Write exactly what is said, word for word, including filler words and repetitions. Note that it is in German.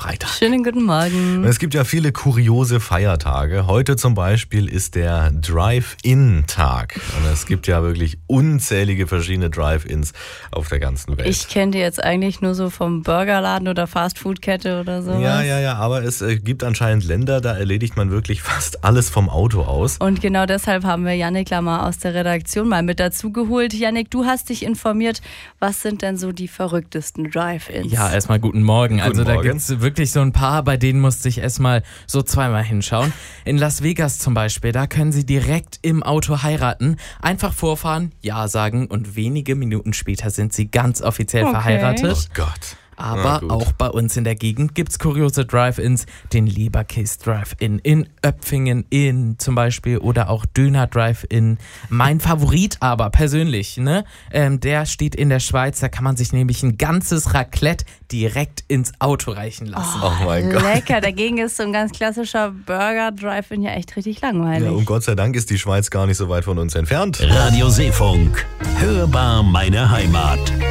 Freitag. Schönen guten Morgen. Es gibt ja viele kuriose Feiertage. Heute zum Beispiel ist der Drive-In-Tag. Und es gibt ja wirklich unzählige verschiedene Drive-Ins auf der ganzen Welt. Ich kenne die jetzt eigentlich nur so vom Burgerladen oder Fastfood-Kette oder so. Ja, ja, ja, aber es äh, gibt anscheinend Länder, da erledigt man wirklich fast alles vom Auto aus. Und genau deshalb haben wir Yannick Lamar aus der Redaktion mal mit dazu geholt. Yannick, du hast dich informiert, was sind denn so die verrücktesten Drive-Ins? Ja, erstmal guten Morgen. Guten also da Morgen. gibt es wirklich so ein paar, bei denen musste ich erstmal so zweimal hinschauen. In Las Vegas zum Beispiel, da können sie direkt im Auto heiraten. Einfach vorfahren, ja sagen und wenige Minuten später sind sie ganz offiziell Okay. verheiratet. Oh Gott. Aber Na gut. auch bei uns in der Gegend gibt's kuriose Drive-Ins, den Leberkäse Drive-In in Öpfingen in zum Beispiel oder auch Döner Drive-In. Mein Favorit aber persönlich, ne, ähm, der steht in der Schweiz, da kann man sich nämlich ein ganzes Raclette direkt ins Auto reichen lassen. Oh mein Gott. Lecker, dagegen ist so ein ganz klassischer Burger-Drive-In ja echt richtig langweilig. Ja, und Gott sei Dank ist die Schweiz gar nicht so weit von uns entfernt. Radio Seefunk. Hörbar meine Heimat.